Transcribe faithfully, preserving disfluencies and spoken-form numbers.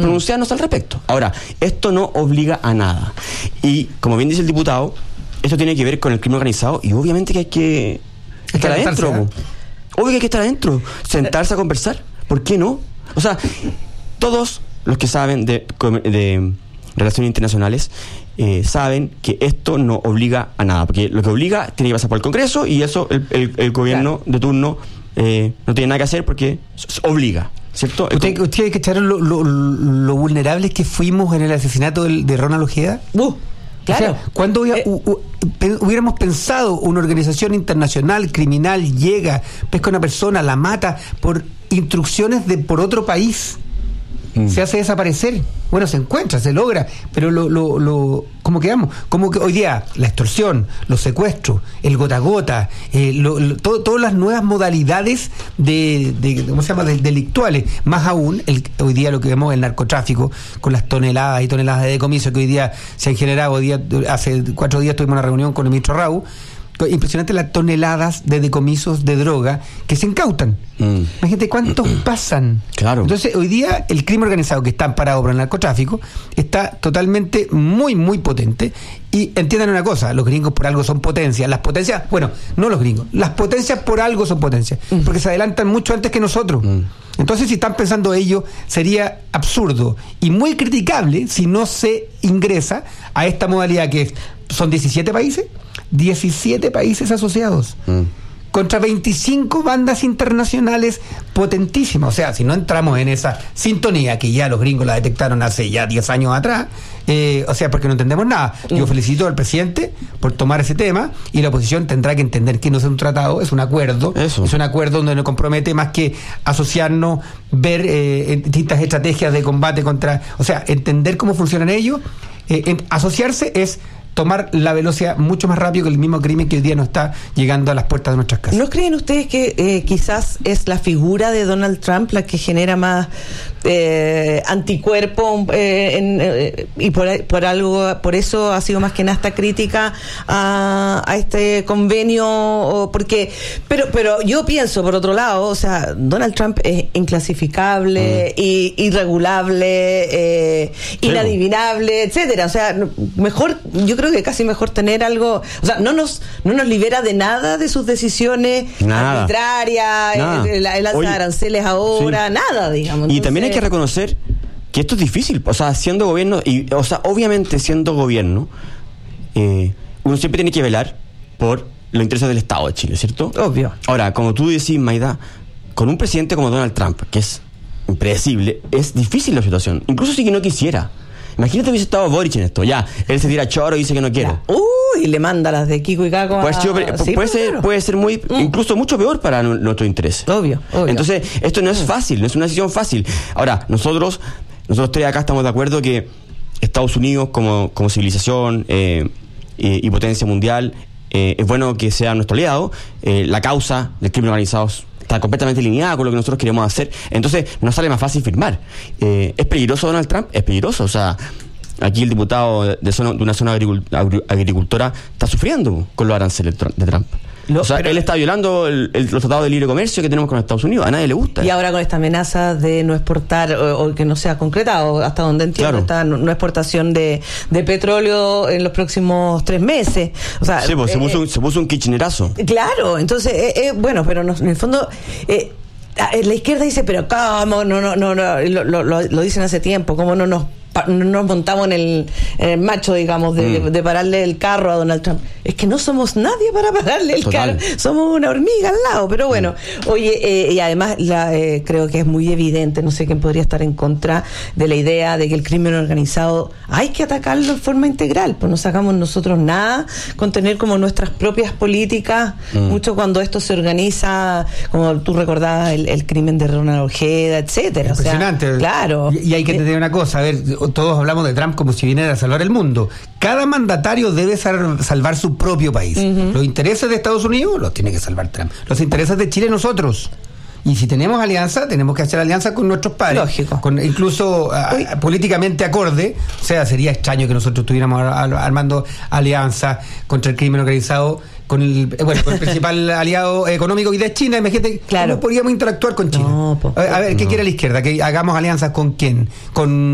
pronunciarnos al respecto. Ahora, esto no obliga a nada. Y, como bien dice el diputado, esto tiene que ver con el crimen organizado y obviamente que hay que estar adentro. ¿eh? Obvio que hay que estar adentro, sentarse a conversar. ¿Por qué no? O sea, todos los que saben de, de relaciones internacionales eh, saben que esto no obliga a nada, porque lo que obliga tiene que pasar por el Congreso y eso el, el, el gobierno claro. de turno eh, no tiene nada que hacer porque obliga, ¿cierto? ¿Usted, usted hay que echar lo, lo, lo vulnerables que fuimos en el asesinato de, de Ronald Ojeda? Uh, claro. O sea, cuando hubiera, eh, u, u, pe, hubiéramos pensado una organización internacional criminal llega, pesca a una persona, la mata por instrucciones de por otro país, mm. se hace desaparecer, bueno, se encuentra, se logra, pero lo, lo, lo ¿cómo quedamos? Como que hoy día la extorsión, los secuestros, el gota a gota, eh, lo, lo, todo, todas las nuevas modalidades de, de ¿cómo se llama? De, delictuales, más aún el, hoy día lo que vemos el narcotráfico con las toneladas y toneladas de decomiso que hoy día se han generado. Hoy día, hace cuatro días tuvimos una reunión con el ministro Raúl. Impresionante las toneladas de decomisos de droga que se incautan. Mm. Imagínate cuántos pasan. Claro. Entonces, hoy día el crimen organizado que está amparado por el narcotráfico está totalmente muy, muy potente. Y entiendan una cosa, los gringos por algo son potencias. Las potencias, bueno, no los gringos, las potencias por algo son potencias, mm. porque se adelantan mucho antes que nosotros. Mm. Entonces, si están pensando ello, sería absurdo y muy criticable si no se ingresa a esta modalidad que es, son diecisiete países. diecisiete países asociados mm. contra veinticinco bandas internacionales potentísimas. O sea, si no entramos en esa sintonía que ya los gringos la detectaron hace ya diez años atrás, eh, o sea, porque no entendemos nada. Yo mm. felicito al presidente por tomar ese tema y la oposición tendrá que entender que no es un tratado, es un acuerdo. Eso. Es un acuerdo donde no compromete más que asociarnos, ver eh, distintas estrategias de combate contra, o sea, entender cómo funcionan ellos. Eh, en, asociarse es tomar la velocidad mucho más rápido que el mismo crimen que hoy día nos está llegando a las puertas de nuestras casas. ¿No creen ustedes que eh, quizás es la figura de Donald Trump la que genera más eh, anticuerpo eh, en, eh, y por, por algo, por eso ha sido más que nada esta crítica a, a este convenio? O porque, pero, pero yo pienso por otro lado, o sea, Donald Trump es inclasificable, mm. y, irregulable, eh, inadivinable, etcétera. O sea, mejor, yo creo que casi mejor tener algo, o sea, no nos no nos libera de nada de sus decisiones nada. arbitrarias, nada. el, el alza de aranceles ahora, sí. nada, digamos. Entonces, y también hay que reconocer que esto es difícil, o sea, siendo gobierno, y o sea, obviamente siendo gobierno, eh, uno siempre tiene que velar por los intereses del Estado de Chile, ¿cierto? Obvio. Ahora, como tú decís, Maida, con un presidente como Donald Trump, que es impredecible, es difícil la situación, incluso si que no quisiera. Imagínate hubiese estado Boric en esto, ya, él se tira choro y dice que no quiere. Uy, uh, le manda las de Kiko y Caco. Pues, tío, a... sí, puede, ser, claro. puede ser muy, mm. incluso mucho peor para n- nuestro interés. Obvio, obvio. Entonces, esto no es fácil, no es una decisión fácil. Ahora, nosotros, nosotros tres acá estamos de acuerdo que Estados Unidos como, como civilización eh, y, y potencia mundial, eh, es bueno que sea nuestro aliado. Eh, la causa del crimen organizado está completamente alineada con lo que nosotros queremos hacer, entonces nos sale más fácil firmar. Eh, ¿Es peligroso Donald Trump? Es peligroso, o sea, aquí el diputado de, zona, de una zona agricultora está sufriendo con los aranceles de Trump. Lo, o sea, él está violando el, el, los tratados de libre comercio que tenemos con Estados Unidos. A nadie le gusta. Y ahora con esta amenaza de no exportar, o, o que no sea concretado, hasta donde entiendo, claro. esta no, no exportación de, de petróleo en los próximos tres meses. O sea, sí, pues, eh, se, puso, eh, se puso un kirchnerazo. Claro, entonces, eh, eh, bueno, pero no, en el fondo... Eh, la izquierda dice, pero ¿cómo? No, no, no, no lo, lo, lo dicen hace tiempo, ¿cómo no nos, no nos montamos en el, en el macho, digamos, de, mm. de, de pararle el carro a Donald Trump? Es que no somos nadie para pararle el Total. carro, somos una hormiga al lado, pero bueno, mm. oye, eh, y además la, eh, creo que es muy evidente, no sé quién podría estar en contra de la idea de que el crimen organizado hay que atacarlo de forma integral, pues no sacamos nosotros nada con tener como nuestras propias políticas, mm. mucho cuando esto se organiza, como tú recordabas, el El, el crimen de Ronald Ojeda, etcétera. Impresionante. O sea, claro. Y, y hay que entender una cosa, a ver, todos hablamos de Trump como si viniera a salvar el mundo. Cada mandatario debe sal, salvar su propio país. Uh-huh. Los intereses de Estados Unidos los tiene que salvar Trump. Los intereses de Chile nosotros. Y si tenemos alianza, tenemos que hacer alianza con nuestros pares. Lógico. Con, incluso a, a, políticamente acorde. O sea, sería extraño que nosotros estuviéramos armando alianza contra el crimen organizado con el, bueno, con el principal aliado económico y de China. Imagínate, claro. ¿cómo podríamos interactuar con China? No, po, a, a ver, ¿qué no. quiere la izquierda? ¿Que hagamos alianzas con quién? ¿Con